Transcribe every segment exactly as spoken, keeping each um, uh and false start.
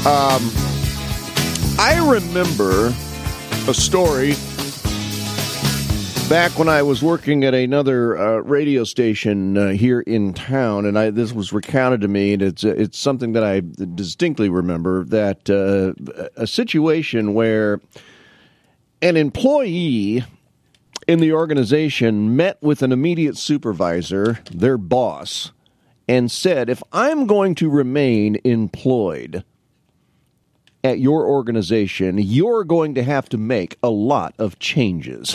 Um, I remember a story back when I was working at another uh, radio station uh, here in town, and I, this was recounted to me, and it's it's something that I distinctly remember, that uh, a situation where an employee in the organization met with an immediate supervisor, their boss, and said, if I'm going to remain employed at your organization, you're going to have to make a lot of changes.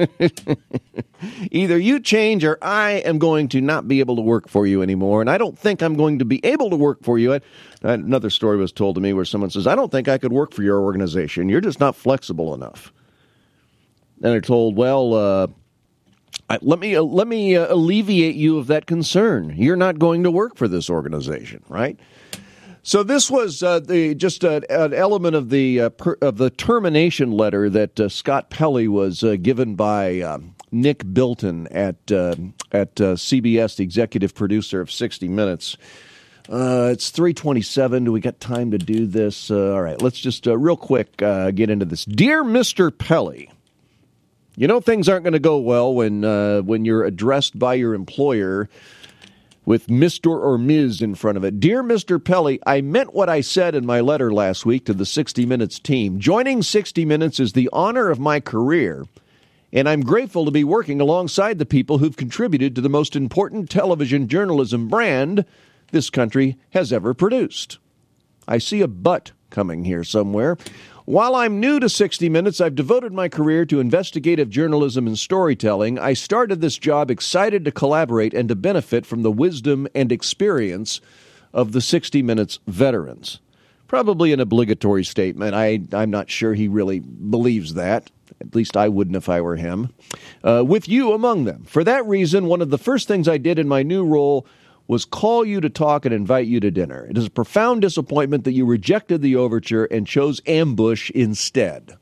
Either you change or I am going to not be able to work for you anymore, and I don't think I'm going to be able to work for you. Another story was told to me where someone says, I don't think I could work for your organization. You're just not flexible enough. And they're told, well, uh, I, let me uh, let me uh, alleviate you of that concern. You're not going to work for this organization, right? So this was uh, the just uh, an element of the uh, per, of the termination letter that uh, Scott Pelley was uh, given by uh, Nick Bilton at uh, at uh, C B S, the executive producer of sixty minutes. Uh, it's three twenty-seven. Do we got time to do this? Uh, all right, let's just uh, real quick uh, get into this. Dear Mister Pelley, you know things aren't going to go well when uh, when you're addressed by your employer with Mister or Miz in front of it. Dear Mister Pelley, I meant what I said in my letter last week to the sixty minutes team. Joining sixty minutes is the honor of my career, and I'm grateful to be working alongside the people who've contributed to the most important television journalism brand this country has ever produced. I see a but coming here somewhere. While I'm new to sixty minutes, I've devoted my career to investigative journalism and storytelling. I started this job excited to collaborate and to benefit from the wisdom and experience of the sixty minutes veterans. Probably an obligatory statement. I, I'm not sure he really believes that. At least I wouldn't if I were him. Uh, with you among them. For that reason, one of the first things I did in my new role was call you to talk and invite you to dinner. It is a profound disappointment that you rejected the overture and chose ambush instead.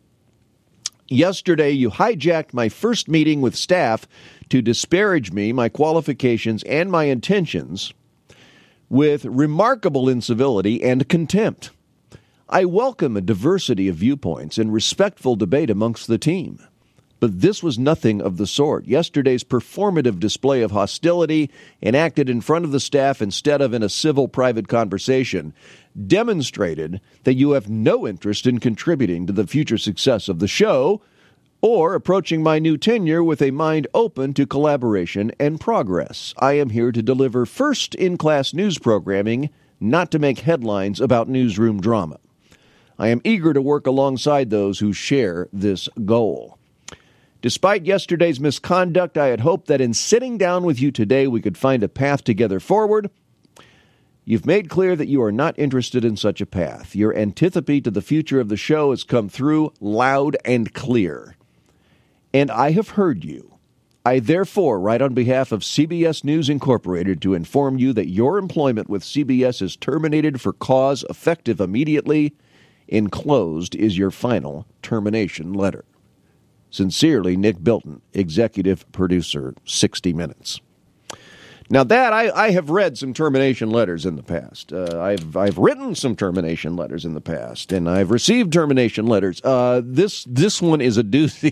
Yesterday, you hijacked my first meeting with staff to disparage me, my qualifications, and my intentions with remarkable incivility and contempt. I welcome a diversity of viewpoints and respectful debate amongst the team. But this was nothing of the sort. Yesterday's performative display of hostility, enacted in front of the staff instead of in a civil private conversation, demonstrated that you have no interest in contributing to the future success of the show or approaching my new tenure with a mind open to collaboration and progress. I am here to deliver first-in-class news programming, not to make headlines about newsroom drama. I am eager to work alongside those who share this goal. Despite yesterday's misconduct, I had hoped that in sitting down with you today, we could find a path together forward. You've made clear that you are not interested in such a path. Your antipathy to the future of the show has come through loud and clear. And I have heard you. I therefore write on behalf of C B S News Incorporated to inform you that your employment with C B S is terminated for cause effective immediately. Enclosed is your final termination letter. Sincerely, Nick Bilton, executive producer, sixty minutes. Now that, I, I have read some termination letters in the past. Uh, I've I've written some termination letters in the past, and I've received termination letters. Uh, this this one is a doozy.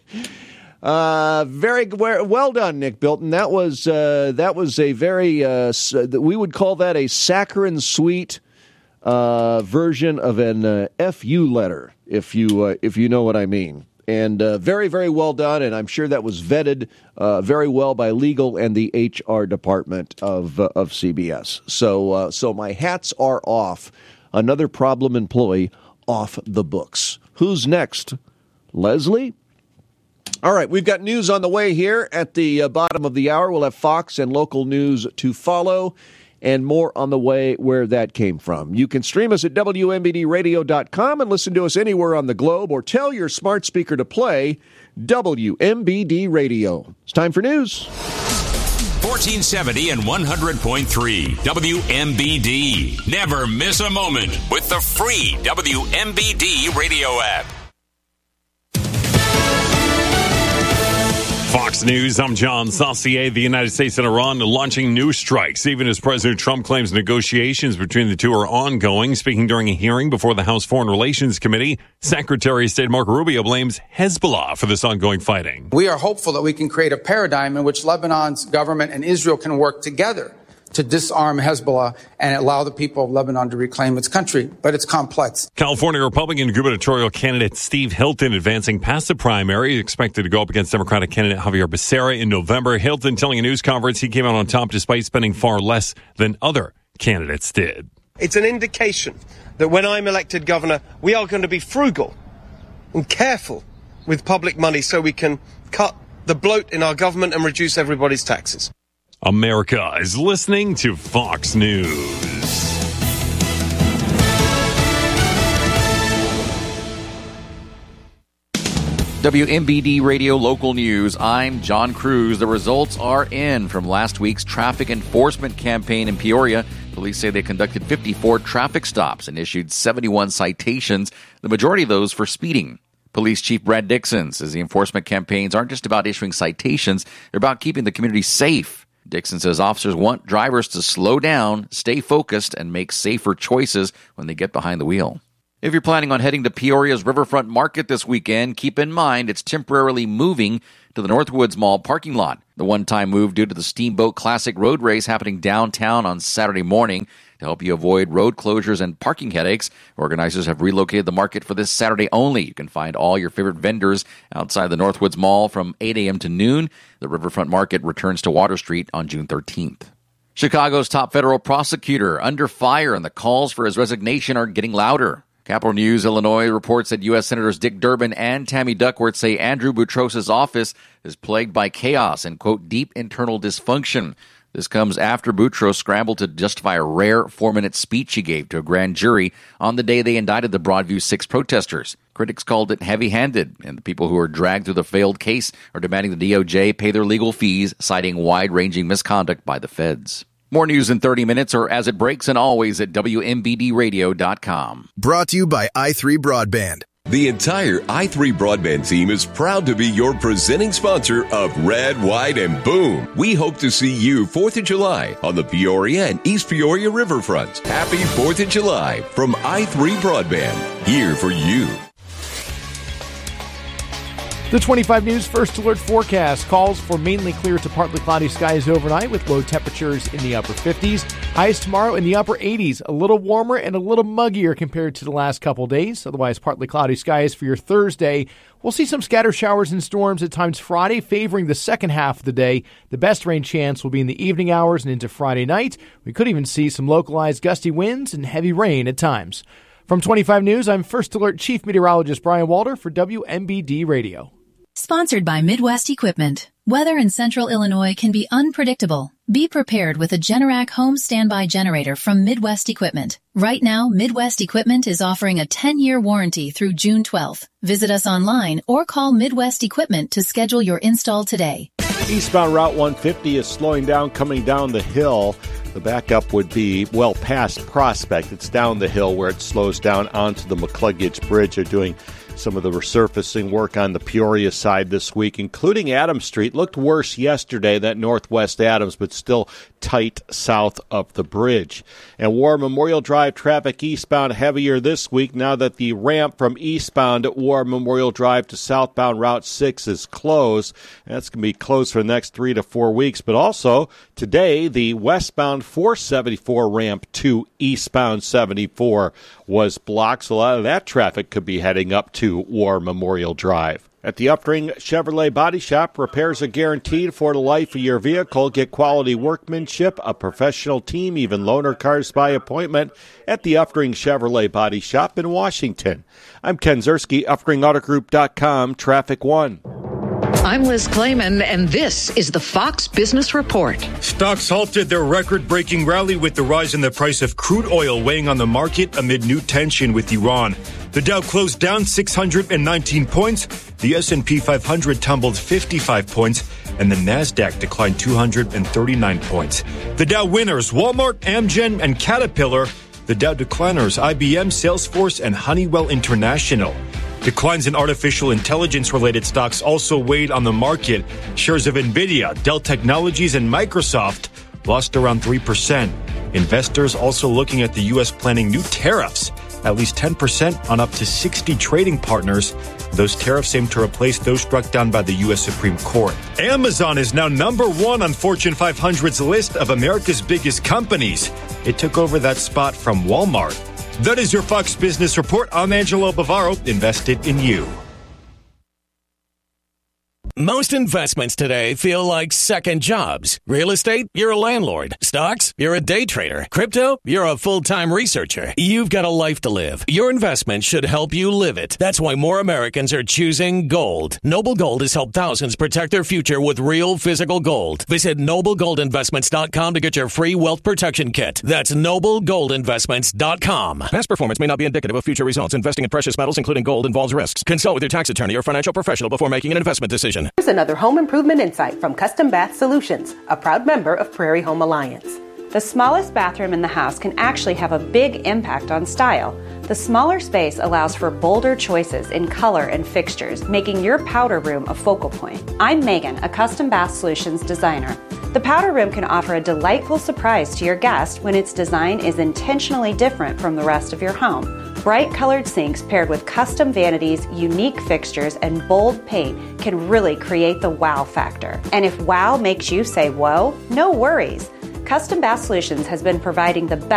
uh, very well done, Nick Bilton. That was uh, that was a very uh, we would call that a saccharine sweet uh, version of an uh, F U letter, if you uh, if you know what I mean. And uh, very, very well done, and I'm sure that was vetted uh, very well by legal and the H R department of uh, of C B S. So, uh, so my hats are off. Another problem employee off the books. Who's next? Leslie? All right, we've got news on the way here at the uh, bottom of the hour. We'll have Fox and local news to follow, and more on the way where that came from. You can stream us at W M B D radio dot com and listen to us anywhere on the globe, or tell your smart speaker to play W M B D Radio. It's time for news. fourteen seventy and one hundred point three W M B D. Never miss a moment with the free W M B D radio app. Fox News, I'm John Saucier. The United States and Iran are launching new strikes, even as President Trump claims negotiations between the two are ongoing. Speaking during a hearing before the House Foreign Relations Committee, Secretary of State Marco Rubio blames Hezbollah for this ongoing fighting. We are hopeful that we can create a paradigm in which Lebanon's government and Israel can work together to disarm Hezbollah and allow the people of Lebanon to reclaim its country. But it's complex. California Republican gubernatorial candidate Steve Hilton advancing past the primary, expected to go up against Democratic candidate Javier Becerra in November. Hilton telling a news conference he came out on top despite spending far less than other candidates did. It's an indication that when I'm elected governor, we are going to be frugal and careful with public money so we can cut the bloat in our government and reduce everybody's taxes. America is listening to Fox News. W M B D Radio Local News. I'm John Cruz. The results are in from last week's traffic enforcement campaign in Peoria. Police say they conducted fifty-four traffic stops and issued seventy-one citations, the majority of those for speeding. Police Chief Brad Dixon says the enforcement campaigns aren't just about issuing citations, they're about keeping the community safe. Dixon says officers want drivers to slow down, stay focused, and make safer choices when they get behind the wheel. If you're planning on heading to Peoria's Riverfront Market this weekend, keep in mind it's temporarily moving to the Northwoods Mall parking lot. The one-time move due to the Steamboat Classic Road Race happening downtown on Saturday morning. To help you avoid road closures and parking headaches, organizers have relocated the market for this Saturday only. You can find all your favorite vendors outside the Northwoods Mall from eight a.m. to noon. The Riverfront Market returns to Water Street on June thirteenth. Chicago's top federal prosecutor under fire, and the calls for his resignation are getting louder. Capital News Illinois reports that U S. Senators Dick Durbin and Tammy Duckworth say Andrew Boutros' office is plagued by chaos and, quote, deep internal dysfunction. This comes after Boutros scrambled to justify a rare four-minute speech he gave to a grand jury on the day they indicted the Broadview Six protesters. Critics called it heavy-handed, and the people who are dragged through the failed case are demanding the D O J pay their legal fees, citing wide-ranging misconduct by the feds. More news in thirty minutes or as it breaks, and always at W M B D radio dot com. Brought to you by i three Broadband. The entire i three Broadband team is proud to be your presenting sponsor of Red, White, and Boom. We hope to see you fourth of July on the Peoria and East Peoria Riverfront. Happy fourth of July from i three Broadband, here for you. The twenty-five News First Alert forecast calls for mainly clear to partly cloudy skies overnight with low temperatures in the upper fifties. Highs tomorrow in the upper eighties, a little warmer and a little muggier compared to the last couple days. Otherwise, partly cloudy skies for your Thursday. We'll see some scattered showers and storms at times Friday, favoring the second half of the day. The best rain chance will be in the evening hours and into Friday night. We could even see some localized gusty winds and heavy rain at times. From twenty-five News, I'm First Alert Chief Meteorologist Brian Walter for W M B D Radio. Sponsored by Midwest Equipment. Weather in central Illinois can be unpredictable. Be prepared with a Generac home standby generator from Midwest Equipment. Right now, Midwest Equipment is offering a ten-year warranty through June twelfth. Visit us online or call Midwest Equipment to schedule your install today. Eastbound Route one fifty is slowing down coming down the hill. The backup would be well past Prospect. It's down the hill where it slows down onto the McCluggage Bridge. They're doing some of the resurfacing work on the Peoria side this week, including Adams Street. Looked worse yesterday, that Northwest Adams, but still tight south of the bridge. And War Memorial Drive traffic eastbound heavier this week now that the ramp from eastbound at War Memorial Drive to southbound Route six is closed. That's going to be closed for the next three to four weeks. But also today, the westbound four seventy-four ramp to eastbound seventy-four was blocked. So a lot of that traffic could be heading up to War Memorial Drive. At the Upring Chevrolet Body Shop, repairs are guaranteed for the life of your vehicle. Get quality workmanship, a professional team, even loaner cars by appointment at the Upring Chevrolet Body Shop in Washington. I'm Ken Zerski, Upring Auto Group dot com, Traffic One. I'm Liz Clayman, and this is the Fox Business Report. Stocks halted their record-breaking rally with the rise in the price of crude oil weighing on the market amid new tension with Iran. The Dow closed down six hundred nineteen points, the S and P five hundred tumbled fifty-five points, and the NASDAQ declined two hundred thirty-nine points. The Dow winners, Walmart, Amgen, and Caterpillar. The Dow decliners, I B M, Salesforce, and Honeywell International. Declines in artificial intelligence-related stocks also weighed on the market. Shares of NVIDIA, Dell Technologies, and Microsoft lost around three percent. Investors also looking at the U S planning new tariffs, at least ten percent on up to sixty trading partners. Those tariffs aim to replace those struck down by the U S Supreme Court. Amazon is now number one on Fortune five hundred's list of America's biggest companies. It took over that spot from Walmart. That is your Fox Business Report. I'm Angelo Bavaro, invested in you. Most investments today feel like second jobs. Real estate, you're a landlord. Stocks, you're a day trader. Crypto, you're a full-time researcher. You've got a life to live. Your investment should help you live it. That's why more Americans are choosing gold. Noble Gold has helped thousands protect their future with real physical gold. Visit noble gold investments dot com to get your free wealth protection kit. That's noble gold investments dot com. Past performance may not be indicative of future results. Investing in precious metals, including gold, involves risks. Consult with your tax attorney or financial professional before making an investment decision. Here's another home improvement insight from Custom Bath Solutions, a proud member of Prairie Home Alliance. The smallest bathroom in the house can actually have a big impact on style. The smaller space allows for bolder choices in color and fixtures, making your powder room a focal point. I'm Megan, a Custom Bath Solutions designer. The powder room can offer a delightful surprise to your guest when its design is intentionally different from the rest of your home. Bright colored sinks paired with custom vanities, unique fixtures, and bold paint can really create the wow factor. And if wow makes you say whoa, no worries. Custom Bath Solutions has been providing the best